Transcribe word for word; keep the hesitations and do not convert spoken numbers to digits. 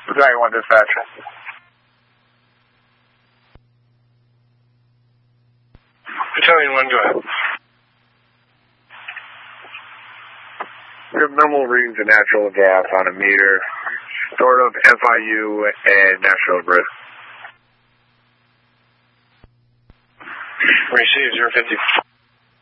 Battalion one dispatch. Battalion one, go ahead. We have normal readings of natural gas on a meter, sort of F I U and National Grid. Receive zero fifty.